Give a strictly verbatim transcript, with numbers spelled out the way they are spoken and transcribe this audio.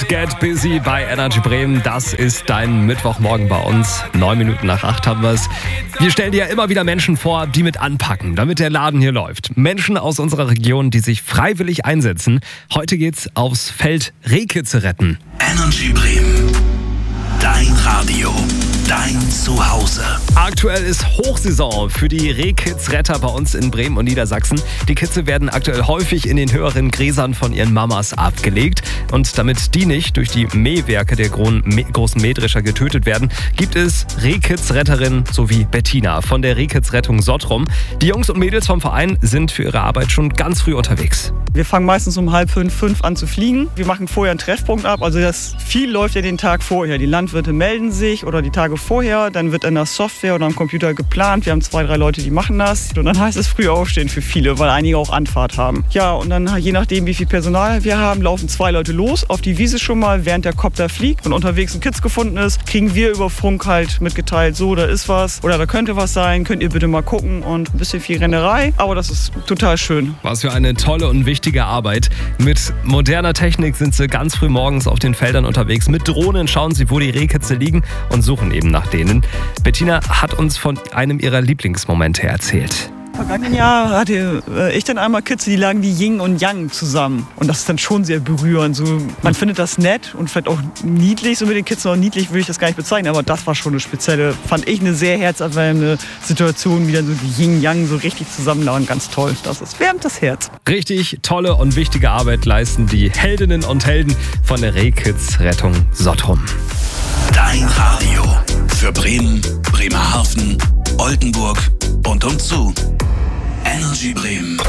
Let's Get Busy bei Energy Bremen. Das ist dein Mittwochmorgen bei uns. Neun Minuten nach acht haben wir es. Wir stellen dir ja immer wieder Menschen vor, die mit anpacken, damit der Laden hier läuft. Menschen aus unserer Region, die sich freiwillig einsetzen. Heute geht's aufs Feld, Rehkitze retten. Energy Bremen. Dein Radio. Dein Zuhause. Aktuell ist Hochsaison für die Rehkitzretter bei uns in Bremen und Niedersachsen. Die Kitze werden aktuell häufig in den höheren Gräsern von ihren Mamas abgelegt. Und damit die nicht durch die Mähwerke der großen Mähdrescher getötet werden, gibt es Rehkitzretterinnen sowie Bettina von der Rehkitzrettung Sottrum. Die Jungs und Mädels vom Verein sind für ihre Arbeit schon ganz früh unterwegs. Wir fangen meistens um halb fünf, fünf an zu fliegen. Wir machen vorher einen Treffpunkt ab. Also das viel läuft ja den Tag vorher. Die Landwirte melden sich oder die Tage vorher. Dann wird in der Software oder am Computer geplant. Wir haben zwei, drei Leute, die machen das. Und dann heißt es früh aufstehen für viele, weil einige auch Anfahrt haben. Ja, und dann je nachdem, wie viel Personal wir haben, laufen zwei Leute los auf die Wiese schon mal, während der Kopter fliegt und unterwegs ein Kitz gefunden ist, kriegen wir über Funk halt mitgeteilt, so, da ist was oder da könnte was sein, könnt ihr bitte mal gucken und ein bisschen viel Rennerei. Aber das ist total schön. Was für eine tolle und wichtige Arbeit. Mit moderner Technik sind sie ganz früh morgens auf den Feldern unterwegs. Mit Drohnen schauen sie, wo die Rehkitze liegen und suchen eben nach denen. Bettina hat uns von einem ihrer Lieblingsmomente erzählt. Vergangenen Jahr hatte ich dann einmal Kitze, die lagen wie Yin und Yang zusammen. Und das ist dann schon sehr berührend. So, man findet das nett und vielleicht auch niedlich. So mit den Kitzen auch niedlich würde ich das gar nicht bezeichnen. Aber das war schon eine spezielle, fand ich eine sehr herzerwärmende Situation, wie dann so die Yin Yang so richtig zusammenlagen. Ganz toll. Das ist, wärmt das Herz. Richtig tolle und wichtige Arbeit leisten die Heldinnen und Helden von der Rehkitzrettung Sottrum. Dein Radio. Für Bremen, Bremerhaven, Oldenburg und umzu. Energy Bremen.